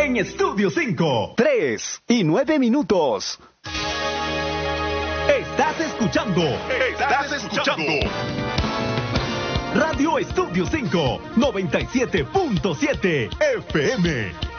en Estudio 5. 3 y 9 minutos. Estás escuchando Radio Estudio 5, 97.7 FM.